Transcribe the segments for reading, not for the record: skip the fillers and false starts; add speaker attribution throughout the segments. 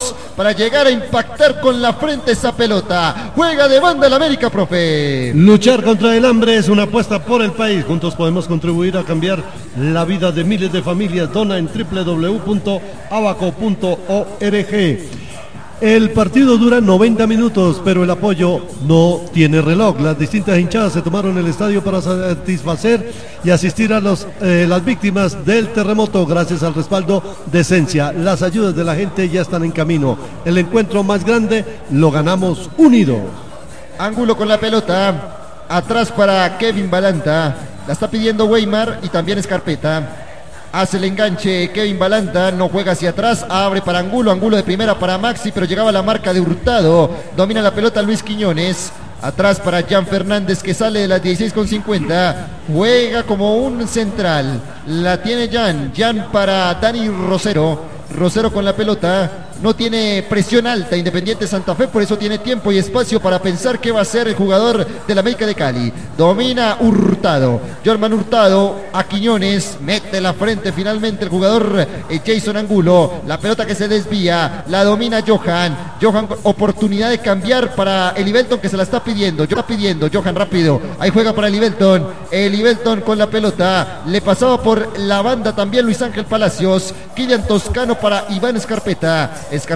Speaker 1: minutos para llegar a impactar con la frente esa pelota. Juega de banda el América, profe.
Speaker 2: Luchar contra el hambre es una apuesta por el país. Juntos podemos contribuir a cambiar la vida de miles de familias. Dona en www.abaco.org. El partido dura 90 minutos, pero el apoyo no tiene reloj. Las distintas hinchadas se tomaron el estadio para satisfacer y asistir a las víctimas del terremoto gracias al respaldo de Esencia. Las ayudas de la gente ya están en camino. El encuentro más grande lo ganamos unidos.
Speaker 1: Ángulo con la pelota, atrás para Kevin Balanta. La está pidiendo Weimar y también Scarpetta. Hace el enganche Kevin Balanta, no juega hacia atrás, abre para Angulo de primera para Maxi, pero llegaba la marca de Hurtado. Domina la pelota Luis Quiñones. Atrás para Jan Fernández, que sale de las 16:50. Juega como un central. La tiene Jan para Dani Rosero. Rosero con la pelota. No tiene presión alta Independiente Santa Fe, por eso tiene tiempo y espacio para pensar qué va a hacer el jugador del América de Cali. Domina Hurtado, Jorman Hurtado a Quiñones, mete la frente finalmente el jugador Jason Angulo. La pelota que se desvía, la domina Johan, oportunidad de cambiar para Elivelton, que se la está pidiendo, Johan rápido, ahí juega para Elivelton con la pelota, le pasaba por la banda también Luis Ángel Palacios. Kylian Toscano para Iván Scarpetta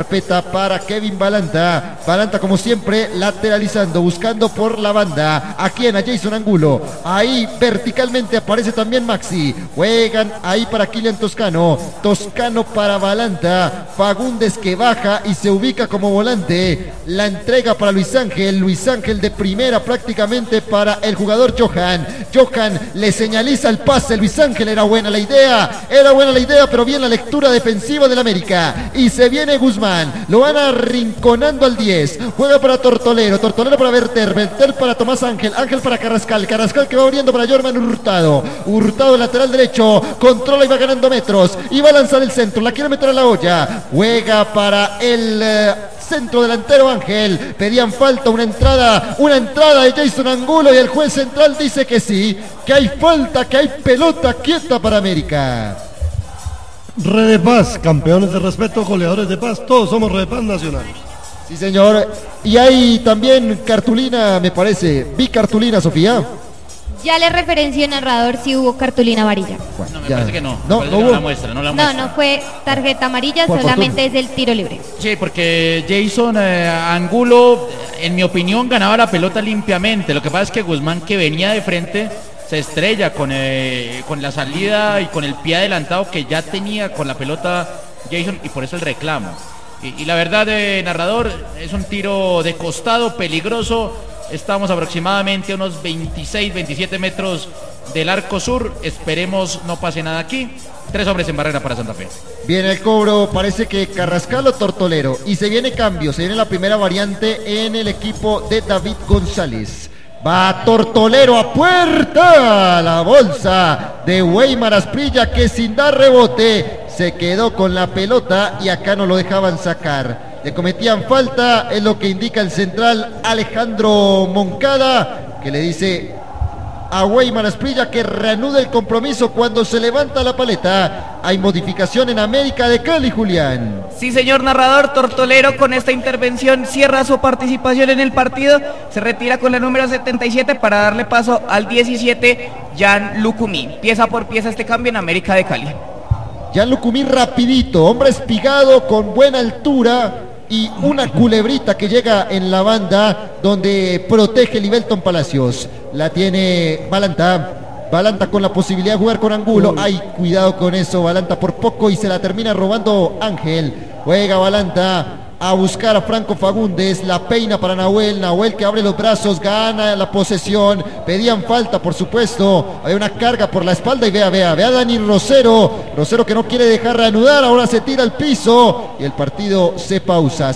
Speaker 1: para Kevin Balanta. Balanta como siempre lateralizando, buscando por la banda. ¿A quién? A Jason Angulo. Ahí verticalmente aparece también Maxi. Juegan ahí para Kylian Toscano. Toscano para Balanta. Fagundes que baja y se ubica como volante. La entrega para Luis Ángel de primera prácticamente para el jugador Johan. Johan le señaliza el pase. Luis Ángel, era buena la idea, pero bien la lectura defensiva del América. Y se viene Guzmán, lo van arrinconando al 10, juega para Tortolero para Berter para Tomás Ángel para Carrascal que va abriendo para Jorman Hurtado lateral derecho, controla y va ganando metros, y va a lanzar el centro, la quiere meter a la olla, juega para el centro delantero Ángel, pedían falta, una entrada de Jason Angulo, y el juez central dice que sí, que hay falta, que hay pelota quieta para América.
Speaker 2: Red de Paz, campeones de respeto, goleadores de paz, todos somos Red de Paz Nacional.
Speaker 1: Sí, señor. Y hay también cartulina, me parece. Vi cartulina, Sofía.
Speaker 3: Ya le referenció el narrador si hubo cartulina amarilla.
Speaker 4: Bueno, me parece que no.
Speaker 1: No hubo.
Speaker 4: La muestra.
Speaker 3: No fue tarjeta amarilla, solamente es el tiro libre.
Speaker 4: Sí, porque Jason Angulo, en mi opinión, ganaba la pelota limpiamente. Lo que pasa es que Guzmán, que venía de frente, se estrella con la salida y con el pie adelantado que ya tenía con la pelota Jason, y por eso el reclamo. Y la verdad, narrador, es un tiro de costado peligroso. Estamos aproximadamente a unos 26, 27 metros del arco sur. Esperemos no pase nada aquí. 3 hombres en barrera para Santa Fe.
Speaker 1: Viene el cobro, parece que Carrascal o Tortolero. Y se viene cambio, se viene la primera variante en el equipo de David González. Va Tortolero a puerta, la bolsa de Weimar Asprilla, que sin dar rebote se quedó con la pelota y acá no lo dejaban sacar. Le cometían falta, es lo que indica el central Alejandro Moncada, que le dice a Weimar Asprilla que reanude el compromiso cuando se levanta la paleta. Hay modificación en América de Cali, Julián.
Speaker 5: Sí, señor narrador, Tortolero con esta intervención cierra su participación en el partido, se retira con la número 77 para darle paso al 17, Jan Lucumí. Pieza por pieza este cambio en América de Cali.
Speaker 1: Jan Lucumí rapidito, hombre espigado con buena altura y una culebrita que llega en la banda donde protege Elivelton Palacios. La tiene Balanta con la posibilidad de jugar con Angulo. Ay, cuidado con eso, Balanta por poco y se la termina robando Ángel. Juega Balanta a buscar a Franco Fagundes, la peina para Nahuel que abre los brazos, gana la posesión, pedían falta por supuesto, hay una carga por la espalda y vea a Dani Rosero que no quiere dejar reanudar, ahora se tira al piso y el partido se pausa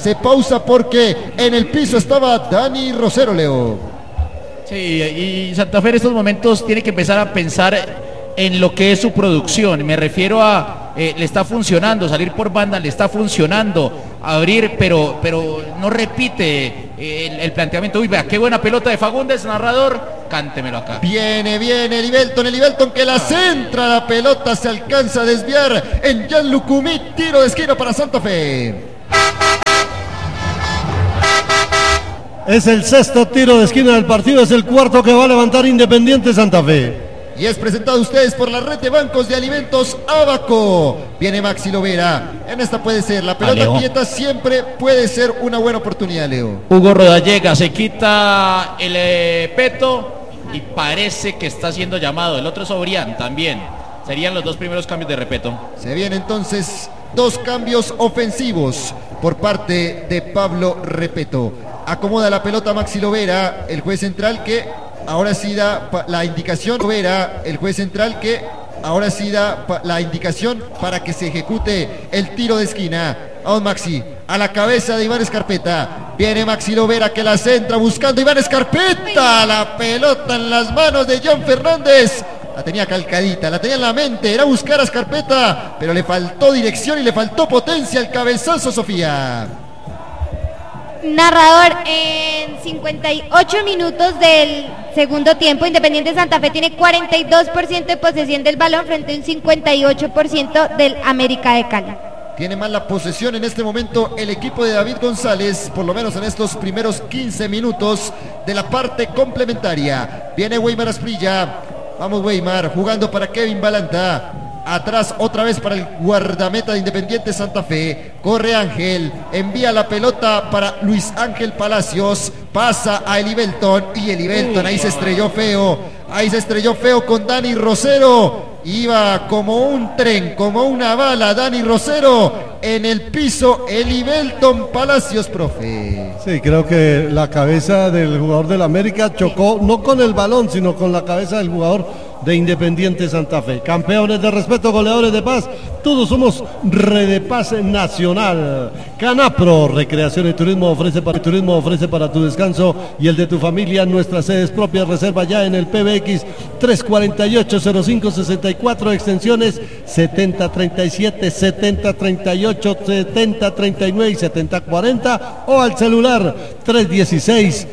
Speaker 1: porque en el piso estaba Dani Rosero, Leo.
Speaker 4: Sí, y Santa Fe en estos momentos tiene que empezar a pensar en lo que es su producción. Me refiero a le está funcionando salir por banda, le está funcionando abrir, pero no repite el planteamiento. Uy, vea, qué buena pelota de Fagundes, narrador, cántemelo acá.
Speaker 1: Viene Elivelton que la centra, la pelota se alcanza a desviar en Jan Lucumí, tiro de esquina para Santa Fe.
Speaker 2: Es el sexto tiro de esquina del partido, es el cuarto que va a levantar Independiente Santa Fe.
Speaker 1: Y es presentado a ustedes por la red de bancos de alimentos Abaco. Viene Maxi Lovera. En esta puede ser, la pelota quieta siempre puede ser una buena oportunidad, Leo.
Speaker 4: Hugo Rodallega se quita el peto y parece que está siendo llamado. El otro es Obrián también. Serían los dos primeros cambios de Repeto.
Speaker 1: Se vienen entonces dos cambios ofensivos por parte de Pablo Repeto. Acomoda la pelota Maxi Lovera, el juez central que ahora sí da la indicación. Lovera, el juez central que ahora sí da la indicación para que se ejecute el tiro de esquina. Vamos Maxi, a la cabeza de Iván Escarpeta. Viene Maxi Lovera que la centra buscando Iván Escarpeta. La pelota en las manos de John Fernández. La tenía calcadita, la tenía en la mente, era buscar a Escarpeta, pero le faltó dirección y le faltó potencia al cabezazo, Sofía.
Speaker 3: Narrador, en 58 minutos del segundo tiempo, Independiente Santa Fe tiene 42% de posesión del balón frente a un 58% del América de Cali.
Speaker 1: Tiene más la posesión en este momento el equipo de David González, por lo menos en estos primeros 15 minutos de la parte complementaria. Viene Weimar Asprilla. Vamos Weimar, jugando para Kevin Balanta. Atrás otra vez para el guardameta de Independiente Santa Fe. Corre Ángel, envía la pelota para Luis Ángel Palacios. Pasa a Elibelton y Elibelton ahí se estrelló feo. Ahí se estrelló feo con Dani Rosero. Iba como un tren, como una bala Dani Rosero en el piso. Elibelton Palacios, profe.
Speaker 2: Sí, creo que la cabeza del jugador del América chocó no con el balón, sino con la cabeza del jugador de Independiente Santa Fe. Campeones de respeto, goleadores de paz, todos somos Red de Paz Nacional. Canapro, recreación y turismo ofrece para tu descanso y el de tu familia. Nuestras sedes propias, reserva ya en el PBX 348-0564, extensiones 7037, 7038, 7039 y 7040 o al celular 316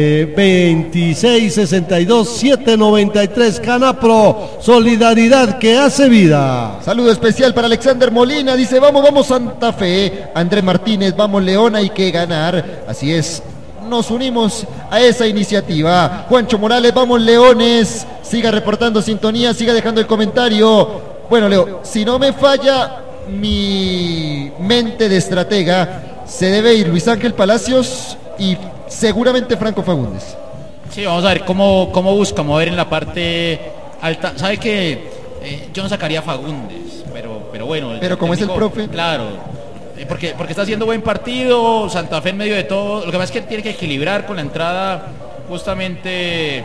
Speaker 2: 2662 793. Canapro, solidaridad que hace vida.
Speaker 1: Saludo especial para Alexander Molina, dice vamos Santa Fe. Andrés Martínez, vamos León, hay que ganar. Así es, nos unimos a esa iniciativa. Juancho Morales, vamos Leones. Siga reportando sintonía, siga dejando el comentario. Bueno Leo, si no me falla mi mente de estratega, se debe ir Luis Ángel Palacios y seguramente Franco Fagundes.
Speaker 4: Sí, vamos a ver cómo busca mover en la parte alta. ¿Sabe que yo no sacaría a Fagundes? Pero bueno.
Speaker 1: Pero como es el profe.
Speaker 4: Claro, porque está haciendo buen partido, Santa Fe en medio de todo. Lo que pasa es que tiene que equilibrar con la entrada justamente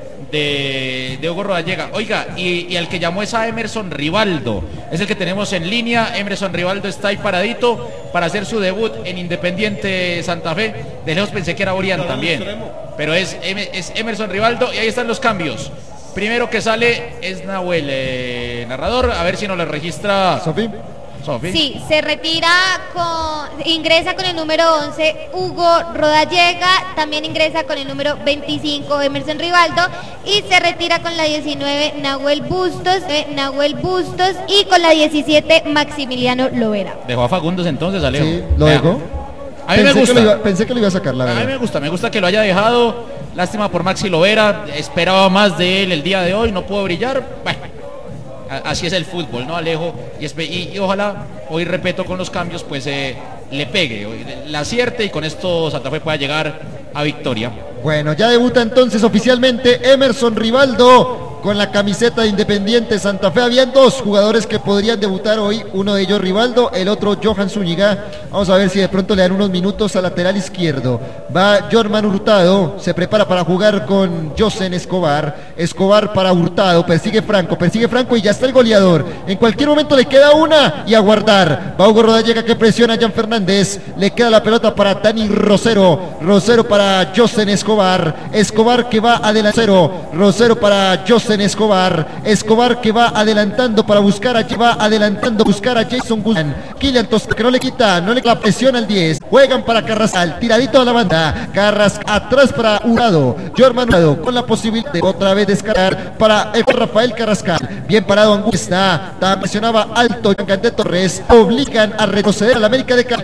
Speaker 4: de Hugo Rodallega. Oiga, y el que llamó es a Emerson Rivaldo, es el que tenemos en línea. Emerson Rivaldo está ahí paradito para hacer su debut en Independiente Santa Fe. De lejos pensé que era Orián también, pero es Emerson Rivaldo y ahí están los cambios. Primero que sale es Nahuel, narrador, a ver si nos le registra
Speaker 1: Sofi.
Speaker 3: Sí, se retira ingresa con el número 11 Hugo Rodallega, también ingresa con el número 25 Emerson Rivaldo y se retira con la 19 Nahuel Bustos y con la 17 Maximiliano Lovera.
Speaker 4: Dejó a Fagundes entonces, Alejo.
Speaker 1: Sí, lo dejó.
Speaker 4: A mí me gusta.
Speaker 1: Pensé que lo iba a sacar, la verdad.
Speaker 4: A mí me gusta que lo haya dejado. Lástima por Maxi Lovera, esperaba más de él el día de hoy, no pudo brillar. Bueno, así es el fútbol, ¿no, Alejo? Y ojalá, hoy repito con los cambios, pues le pegue, la acierte y con esto Santa Fe pueda llegar a victoria.
Speaker 1: Bueno, ya debuta entonces oficialmente Emerson Rivaldo con la camiseta de Independiente Santa Fe. Habían dos jugadores que podrían debutar hoy, uno de ellos Rivaldo, el otro Johan Zúñiga. Vamos a ver si de pronto le dan unos minutos al lateral izquierdo. Va Jorman Hurtado, se prepara para jugar con Josen Escobar. Escobar para Hurtado, persigue Franco y ya está el goleador. En cualquier momento le queda una y a guardar. Va Hugo Rodallega que presiona a Jan Fernández. Le queda la pelota para Dani Rosero. Rosero para Josen Escobar. Escobar que va adelante. Rosero para Josen Escobar que va adelantando para buscar a Jason Guzmán. Kylian Tosca que no le quita la presión al 10. Juegan para Carrascal, tiradito a la banda. Carrascal atrás para Hurtado. Jorman Hurtado con la posibilidad de otra vez descargar para el Rafael Carrascal. Bien parado Angulo está. Presionaba alto Jean Candé Torres. Obligan a retroceder al América de Cali.